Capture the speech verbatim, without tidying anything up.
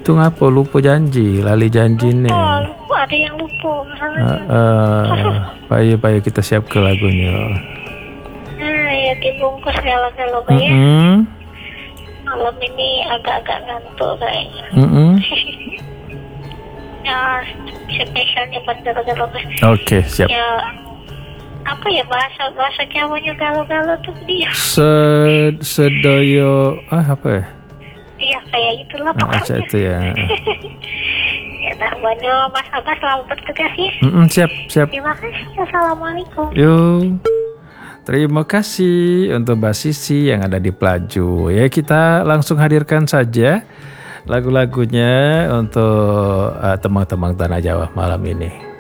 Itu ngapa lupa janji, lali janji nih. Oh, lupa, ada yang lupa. Uh, uh, payah-payah kita siap ke lagunya. Nah, ya dibungkus galau-galau Mm ya. -mm. Malam ini agak-agak ngantuk kayaknya. Mm -mm. Ya, spesialnya buat galau-galau. Oke, okay, siap. Ya, apa ya bahasa bahasa Jawanya galau-galau tuh dia? Sed sedoyo ah apa ya? Iya kayak itulah Ah, pokoknya. itu ya. Ya, dah banyak Mas Abbas selamat bertugas ya. Mm -mm, siap, siap. Terima kasih. Assalamualaikum. Yuk. Terima kasih untuk Mbak Sisi yang ada di Pelaju. Ya, kita langsung hadirkan saja lagu-lagunya untuk uh, teman-teman Tanah Jawa malam ini.